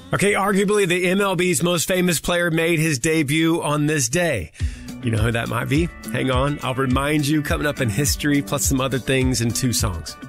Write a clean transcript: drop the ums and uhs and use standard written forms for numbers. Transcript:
Okay, arguably the MLB's most famous player made his debut on this day. You know who that might be? Hang on, I'll remind you coming up in history, plus some other things in 2 songs.